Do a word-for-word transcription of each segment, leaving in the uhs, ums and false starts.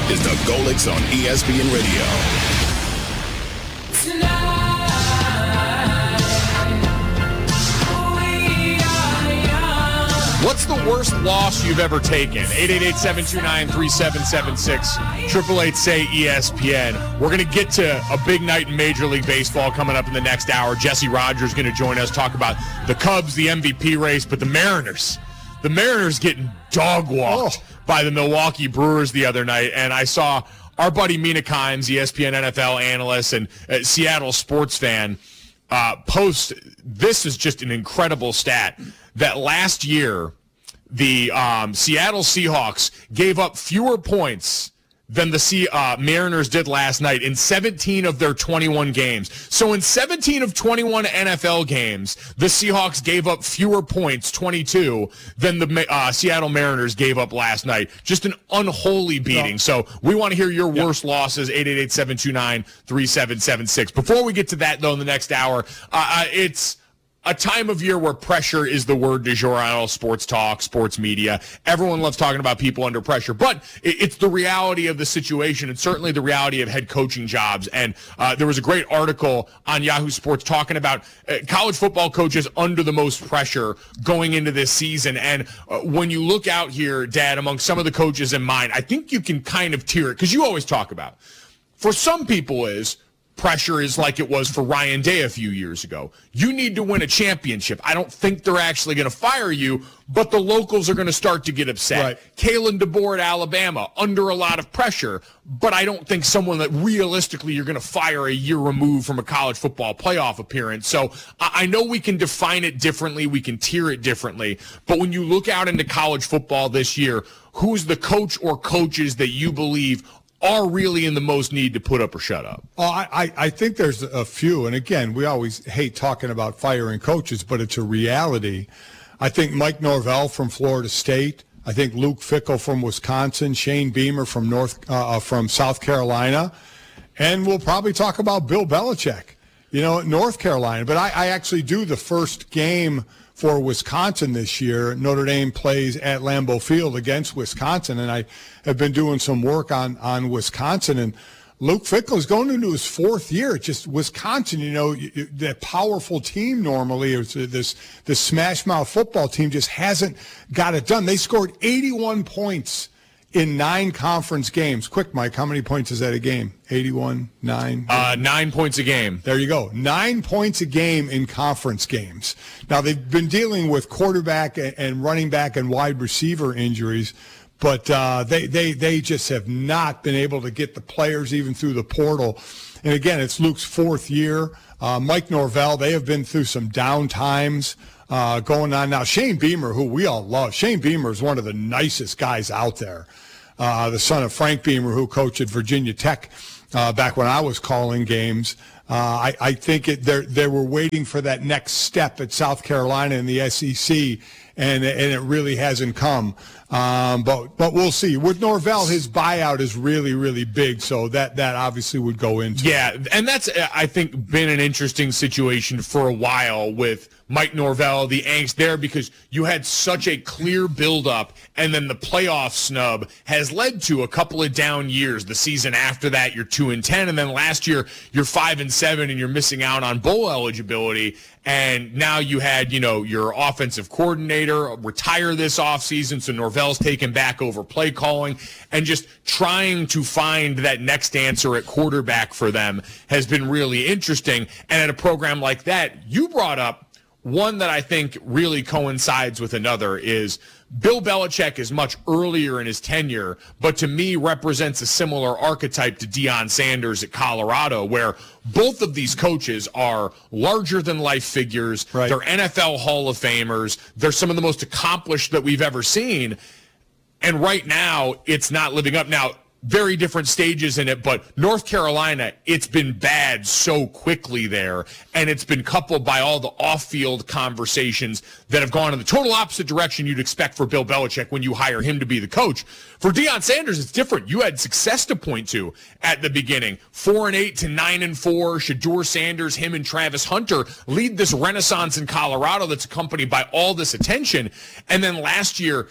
is the Golics on E S P N Radio. What's the worst loss you've ever taken? eight eight eight, seven two nine, three seven seven six, eight eight eight, say E S P N. We're going to get to a big night in Major League Baseball coming up in the next hour. Jesse Rogers is going to join us, talk about the Cubs, the M V P race, but the Mariners. The Mariners getting dog-walked oh. by the Milwaukee Brewers the other night, and I saw our buddy Mina Kimes, E S P N N F L analyst and uh, Seattle sports fan, uh, post, this is just an incredible stat, that last year the um, Seattle Seahawks gave up fewer points than the C- uh, Mariners did last night in seventeen of their twenty-one games. So in seventeen of twenty-one N F L games, the Seahawks gave up fewer points, twenty-two, than the uh, Seattle Mariners gave up last night. Just an unholy beating. Yeah. So we want to hear your yeah. worst losses, eight eight eight, seven two nine, three seven seven six. Before we get to that, though, in the next hour, uh, it's a time of year where pressure is the word du jour on all sports talk, sports media. Everyone loves talking about people under pressure, but it's the reality of the situation and certainly the reality of head coaching jobs. And uh, there was a great article on Yahoo Sports talking about uh, college football coaches under the most pressure going into this season. And uh, when you look out here, Dad, among some of the coaches in mind, I think you can kind of tier it, because you always talk about, for some people is, pressure is like it was for Ryan Day a few years ago. You need to win a championship. I don't think they're actually going to fire you, but the locals are going to start to get upset. Right. Kalen DeBoer at Alabama, under a lot of pressure, but I don't think someone that realistically you're going to fire a year removed from a college football playoff appearance. So I know we can define it differently. We can tier it differently. But when you look out into college football this year, who's the coach or coaches that you believe are really in the most need to put up or shut up? Oh, I, I think there's a few. And again, we always hate talking about firing coaches, but it's a reality. I think Mike Norvell from Florida State. I think Luke Fickell from Wisconsin, Shane Beamer from North uh, from South Carolina. And we'll probably talk about Bill Belichick, you know, at North Carolina. But I, I actually do the first game for Wisconsin this year. Notre Dame plays at Lambeau Field against Wisconsin, and I have been doing some work on, on Wisconsin. And Luke Fickell is going into his fourth year. It's just Wisconsin, you know, that powerful team normally, or this this smash mouth football team just hasn't got it done. They scored eighty-one points in nine conference games. Quick, Mike, how many points is that a game? eighty-one, nine? Uh, nine points a game. There you go. Nine points a game in conference games. Now, they've been dealing with quarterback and running back and wide receiver injuries, but uh, they, they, they just have not been able to get the players even through the portal. And, again, it's Luke's fourth year. Uh, Mike Norvell, they have been through some down times. Uh, going on now. Shane Beamer, who we all love. Shane Beamer is one of the nicest guys out there. Uh, the son of Frank Beamer, who coached at Virginia Tech uh, back when I was calling games. Uh, I, I think it, they were waiting for that next step at South Carolina in the S E C, and, and it really hasn't come. Um, but but we'll see. With Norvell, his buyout is really, really big, so that, that obviously would go into Yeah, it. and that's, I think, been an interesting situation for a while with Mike Norvell, the angst there, because you had such a clear buildup, and then the playoff snub has led to a couple of down years. The season after that, you're two and ten, and then last year you're five and seven, and you're missing out on bowl eligibility. And now you had, you know, your offensive coordinator retire this offseason, so Norvell's taken back over play calling, and just trying to find that next answer at quarterback for them has been really interesting. And at a program like that, you brought up one that I think really coincides with another is Bill Belichick is much earlier in his tenure, but to me represents a similar archetype to Deion Sanders at Colorado, where both of these coaches are larger-than-life figures. Right. They're N F L Hall of Famers. They're some of the most accomplished that we've ever seen. And right now, it's not living up. Now, very different stages in it, but North Carolina, it's been bad so quickly there, and it's been coupled by all the off-field conversations that have gone in the total opposite direction you'd expect for Bill Belichick when you hire him to be the coach. For Deion Sanders, it's different. You had success to point to at the beginning. Four and eight to nine and four. Shedeur Sanders, him and Travis Hunter lead this renaissance in Colorado that's accompanied by all this attention. And then last year,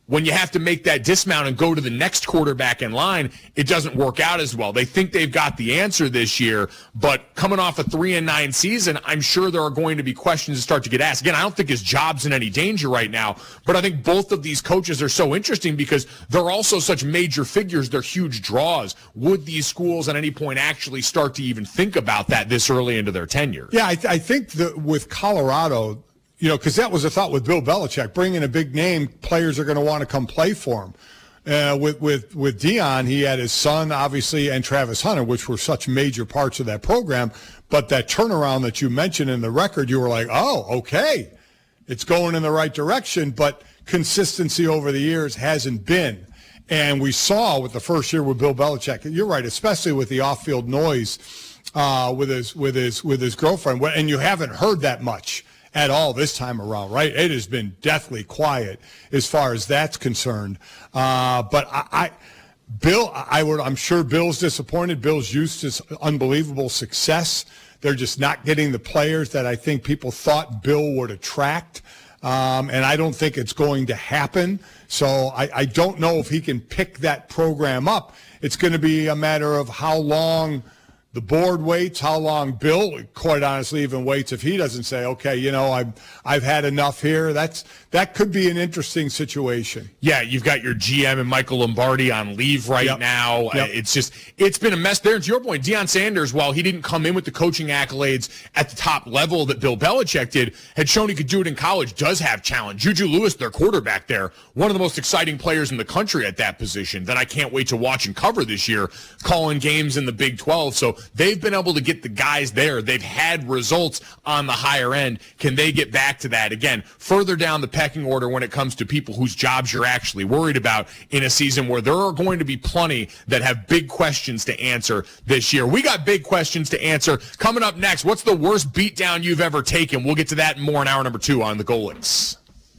when you have to make that dismount and go to the next quarterback in line, it doesn't work out as well. They think they've got the answer this year, but coming off a three and nine season, I'm sure there are going to be questions that start to get asked. Again, I don't think his job's in any danger right now, but I think both of these coaches are so interesting because they're also such major figures. They're huge draws. Would these schools at any point actually start to even think about that this early into their tenure? Yeah, I, th- I think that with Colorado, you know, because that was a thought with Bill Belichick, bringing a big name, players are going to want to come play for him. Uh, with with with Deion, he had his son, obviously, and Travis Hunter, which were such major parts of that program. But that turnaround that you mentioned in the record, you were like, oh, okay, it's going in the right direction. But consistency over the years hasn't been. And we saw with the first year with Bill Belichick, you're right, especially with the off-field noise uh, with his with his with his girlfriend, and you haven't heard that much at all this time around, right? It has been deathly quiet as far as that's concerned. Uh, but I, I, Bill, I would, I'm sure Bill's disappointed. Bill's used to unbelievable success. They're just not getting the players that I think people thought Bill would attract. Um, and I don't think it's going to happen. So I, I don't know if he can pick that program up. It's going to be a matter of how long the board waits, how long Bill, quite honestly, even waits if he doesn't say, okay, you know, I've I've had enough here. That's that could be an interesting situation. Yeah, you've got your G M and Michael Lombardi on leave right yep. now. Yep. It's just, it's been a mess there. And to your point, Deion Sanders, while he didn't come in with the coaching accolades at the top level that Bill Belichick did, had shown he could do it in college, does have challenge. Juju Lewis, their quarterback there, one of the most exciting players in the country at that position that I can't wait to watch and cover this year, calling games in the Big twelve. So they've been able to get the guys there. They've had results on the higher end. Can they get back to that? Again, further down the pecking order when it comes to people whose jobs you're actually worried about in a season where there are going to be plenty that have big questions to answer this year. We got big questions to answer. Coming up next, what's the worst beatdown you've ever taken? We'll get to that and more in hour number two on the Golics.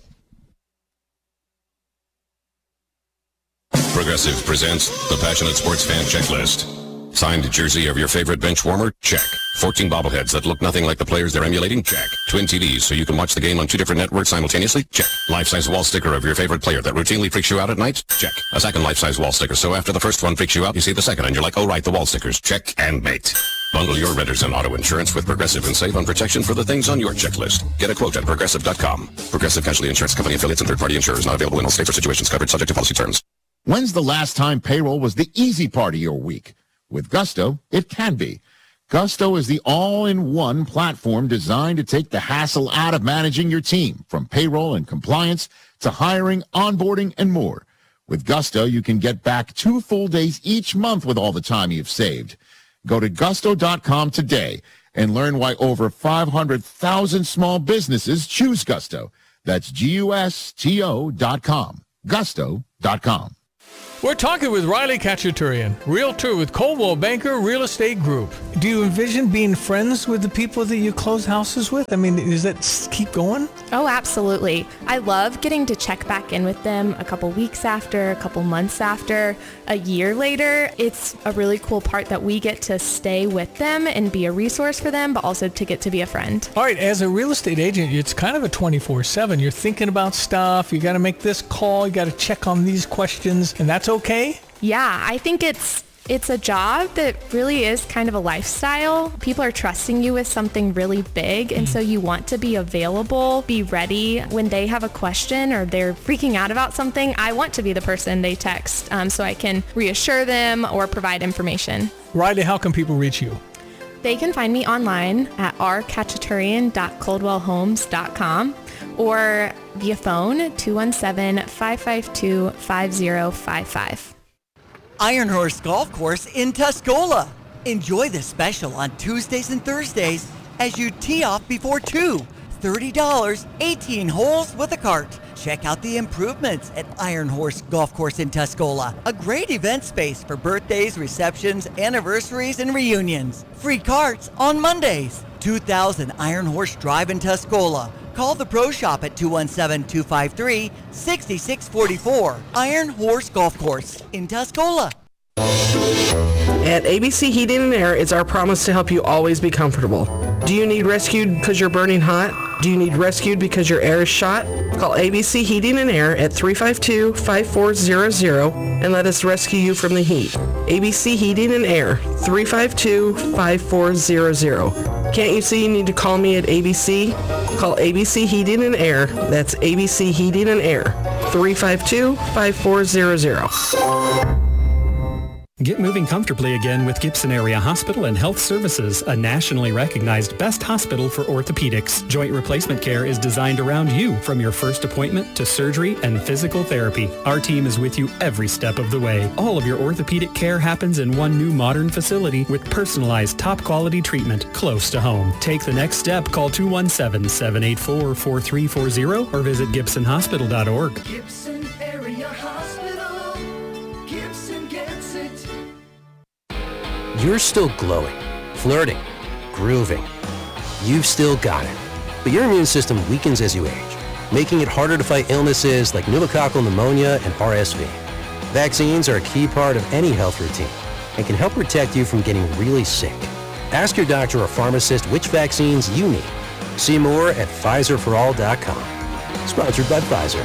Progressive presents the Passionate Sports Fan Checklist. Signed jersey of your favorite bench warmer? Check. fourteen bobbleheads that look nothing like the players they're emulating? Check. Twin T Vs so you can watch the game on two different networks simultaneously? Check. Life-size wall sticker of your favorite player that routinely freaks you out at night? Check. A second life-size wall sticker so after the first one freaks you out, you see the second and you're like, oh right, the wall stickers. Check and mate. Bundle your renters and auto insurance with Progressive and save on protection for the things on your checklist. Get a quote at Progressive dot com. Progressive Casualty Insurance Company affiliates and third-party insurers not available in all states or situations covered subject to policy terms. When's the last time payroll was the easy part of your week? With Gusto, it can be. Gusto is the all-in-one platform designed to take the hassle out of managing your team, from payroll and compliance to hiring, onboarding, and more. With Gusto, you can get back two full days each month with all the time you've saved. Go to gusto dot com today and learn why over five hundred thousand small businesses choose Gusto. That's G U S T O dot com. gusto dot com. We're talking with Riley Khachaturian, realtor with Coldwell Banker Real Estate Group. Do you envision being friends with the people that you close houses with? I mean, does that keep going? Oh, absolutely. I love getting to check back in with them a couple weeks after, a couple months after, a year later. It's a really cool part that we get to stay with them and be a resource for them, but also to get to be a friend. All right, as a real estate agent, it's kind of a twenty-four seven. You're thinking about stuff. You got to make this call. You got to check on these questions, and that's okay? Yeah, I think it's it's a job that really is kind of a lifestyle. People are trusting you with something really big, and so you want to be available, be ready when they have a question or they're freaking out about something. I want to be the person they text um, so I can reassure them or provide information. Riley, how can people reach you? They can find me online at r khachaturian dot coldwell homes dot com or via phone two one seven, five five two, five zero five five. Iron Horse Golf Course in Tuscola. Enjoy the special on Tuesdays and Thursdays as you tee off before two. thirty dollars, eighteen holes with a cart. Check out the improvements at Iron Horse Golf Course in Tuscola. A great event space for birthdays, receptions, anniversaries, and reunions. Free carts on Mondays. two thousand Iron Horse Drive in Tuscola. Call the Pro Shop at two one seven, two five three, six six four four. Iron Horse Golf Course in Tuscola. At A B C Heating and Air, it's our promise to help you always be comfortable. Do you need rescued because you're burning hot? Do you need rescued because your air is shot? Call A B C Heating and Air at three five two, five four zero zero and let us rescue you from the heat. A B C Heating and Air, three five two, five four zero zero. Can't you see you need to call me at A B C? Call A B C Heating and Air. That's A B C Heating and Air, three five two, five four zero zero. Get moving comfortably again with Gibson Area Hospital and Health Services, a nationally recognized best hospital for orthopedics. Joint replacement care is designed around you, from your first appointment to surgery and physical therapy. Our team is with you every step of the way. All of your orthopedic care happens in one new modern facility with personalized top-quality treatment close to home. Take the next step. Call two one seven, seven eight four, four three four zero or visit gibson hospital dot org. Gibson Area Hospital. Gibson gets it. You're still glowing, flirting, grooving. You've still got it. But your immune system weakens as you age, making it harder to fight illnesses like pneumococcal pneumonia and R S V. Vaccines are a key part of any health routine and can help protect you from getting really sick. Ask your doctor or pharmacist which vaccines you need. See more at Pfizer for all dot com. Sponsored by Pfizer.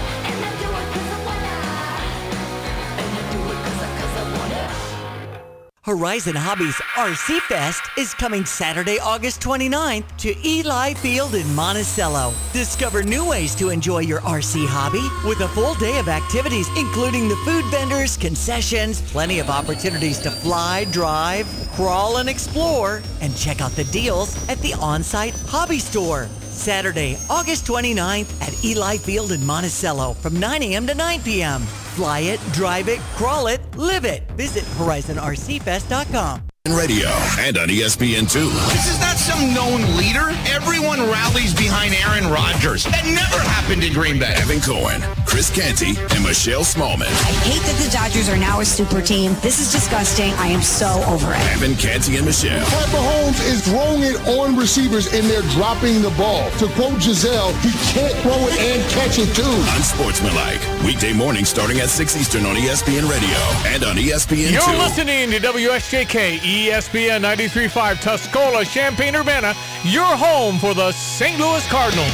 Horizon Hobbies R C Fest is coming Saturday, August twenty-ninth to Eli Field in Monticello. Discover new ways to enjoy your R C hobby with a full day of activities, including the food vendors, concessions, plenty of opportunities to fly, drive, crawl, and explore, and check out the deals at the on-site hobby store. Saturday, August twenty-ninth at Eli Field in Monticello from nine a.m. to nine p.m. Fly it, drive it, crawl it, live it. Visit horizon r c fest dot com. Radio and on E S P N two. This is not some known leader. Everyone rallies behind Aaron Rodgers. That never happened in Green Bay. Evan Cohen, Chris Canty, and Michelle Smallman. I hate that the Dodgers are now a super team. This is disgusting. I am so over it. Evan Canty and Michelle. Pat Mahomes is throwing it on receivers, and they're dropping the ball. To quote Giselle, he can't throw it and catch it, too. Unsportsmanlike. Weekday morning starting at six Eastern on E S P N Radio and on E S P N two. You're listening to W S J K, E S P N ninety-three point five, Tuscola, Champaign-Urbana, your home for the Saint Louis Cardinals.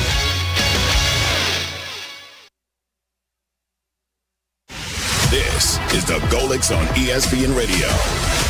This is the Golix on E S P N Radio.